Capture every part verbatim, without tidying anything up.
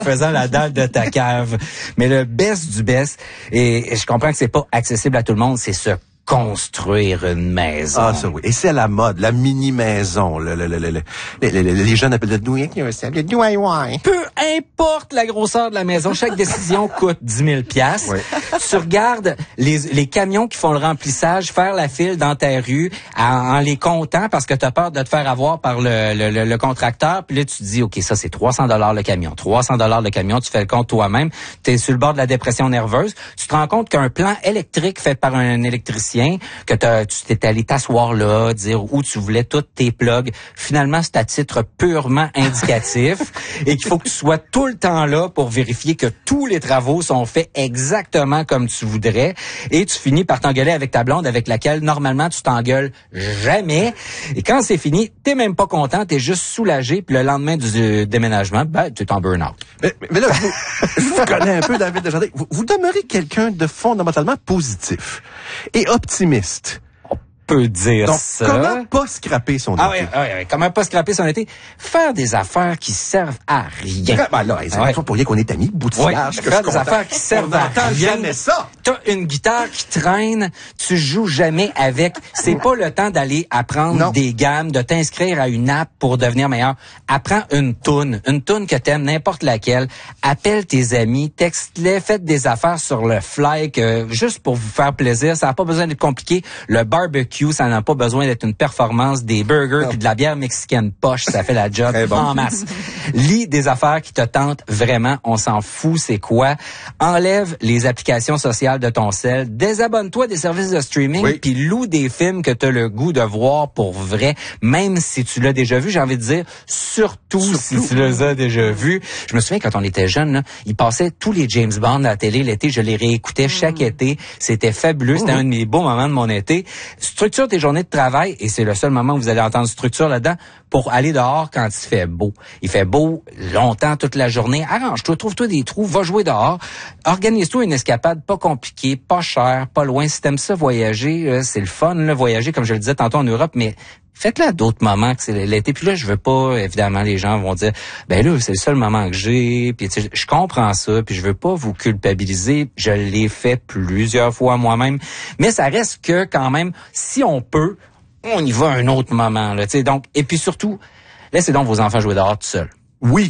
faisant la dalle de ta cave. Mais le best du best, et, et je comprends que c'est pas accessible à tout le monde, c'est ce construire une maison. Ah, ça oui. Et c'est à la mode, la mini-maison. Le, le, le, le, le, les, les, les jeunes appellent le D I Y. Le D I Y. Peu importe la grosseur de la maison, chaque décision coûte dix mille piastres. Oui. Tu regardes les, les camions qui font le remplissage faire la file dans ta rue en, en les comptant parce que tu as peur de te faire avoir par le, le, le, le contracteur. Puis là, tu te dis, OK, ça, c'est trois cents dollars le camion. trois cents dollars le camion, tu fais le compte toi-même. Tu es sur le bord de la dépression nerveuse. Tu te rends compte qu'un plan électrique fait par un électricien, que tu t'es allé t'asseoir là, dire où tu voulais tous tes plugs. Finalement, c'est à titre purement indicatif et qu'il faut que tu sois tout le temps là pour vérifier que tous les travaux sont faits exactement comme tu voudrais. Et tu finis par t'engueuler avec ta blonde avec laquelle, normalement, tu t'engueules jamais. Et quand c'est fini, t'es même pas content, t'es juste soulagé. Puis le lendemain du déménagement, ben, tu es en burn-out. Mais, mais là, je vous, je vous connais un peu, David Desjardins. Vous, vous demeurez quelqu'un de fondamentalement positif et optimiste. On peut dire Donc, ça. comment pas scraper son ah été? Oui, ah oui, comment pas scraper son été? Faire des affaires qui servent à rien. Ben là, c'est ouais. pour rien qu'on est amis, boutillage. Oui, faire des affaires qui servent à rien. Jamais ça. T'as une guitare qui traîne, tu joues jamais avec. C'est pas le temps d'aller apprendre non. des gammes, de t'inscrire à une app pour devenir meilleur. Apprends une toune, une toune que t'aimes, n'importe laquelle. Appelle tes amis, texte-les, faites des affaires sur le fly, que, juste pour vous faire plaisir. Ça n'a pas besoin d'être compliqué. Le barbecue, ça n'a pas besoin d'être une performance. Des burgers puis de la bière mexicaine poche, ça fait la job bon. en masse. Lis des affaires qui te tentent vraiment. On s'en fout, c'est quoi. Enlève les applications sociales de ton cell. Désabonne-toi des services de streaming oui. puis loue des films que tu as le goût de voir pour vrai. Même si tu l'as déjà vu, j'ai envie de dire, surtout, surtout. si tu les as déjà vus. Je me souviens, quand on était jeunes, là, ils passaient tous les James Bond à la télé l'été. Je les réécoutais chaque mmh. été. C'était fabuleux. C'était mmh. un de mes beaux moments de mon été. Structure tes journées de travail, et c'est le seul moment où vous allez entendre structure là-dedans, pour aller dehors quand il fait beau. Il fait beau longtemps, toute la journée. Arrange-toi, trouve-toi des trous, va jouer dehors. Organise-toi une escapade pas compliquée, pas chère, pas loin. Si t'aimes ça voyager, c'est le fun, là, voyager, comme je le disais tantôt en Europe, mais faites-le à d'autres moments que c'est l'été. Puis là, je veux pas, évidemment, les gens vont dire, ben là, c'est le seul moment que j'ai. Puis tu sais, je comprends ça, puis je veux pas vous culpabiliser. Je l'ai fait plusieurs fois moi-même. Mais ça reste que, quand même, si on peut, on y va à un autre moment, là, tu sais. Donc, et puis surtout, laissez donc vos enfants jouer dehors tout seuls. Oui.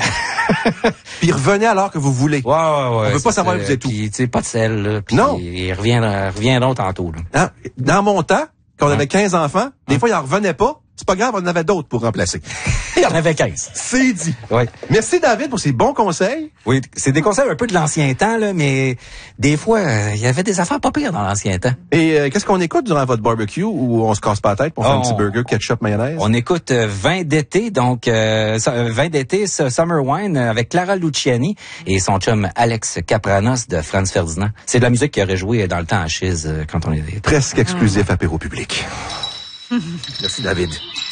Puis revenez alors que vous voulez. Ouais, ouais, ouais. On veut pas savoir où vous êtes où. Puis, tu sais, pas de sel, là. Puis non. Ils reviendront, reviendront tantôt, là. Hein? Dans mon temps, quand on avait quinze enfants, des fois, ils en revenaient pas. C'est pas grave, on en avait d'autres pour remplacer. Il y en avait quinze. C'est dit. Oui. Merci, David, pour ces bons conseils. Oui, c'est des conseils un peu de l'ancien temps, là, mais des fois, il euh, y avait des affaires pas pires dans l'ancien temps. Et euh, qu'est-ce qu'on écoute durant votre barbecue où on se casse pas la tête pour faire oh, un petit burger, ketchup, mayonnaise? On écoute euh, Vin d'été, donc euh, Vin d'été, Summer Wine, avec Clara Luciani et son chum Alex Capranos de Franz Ferdinand. C'est de la musique qui aurait joué dans le temps à Chiz euh, quand on était... Presque exclusif à Apéro Public. Merci, David.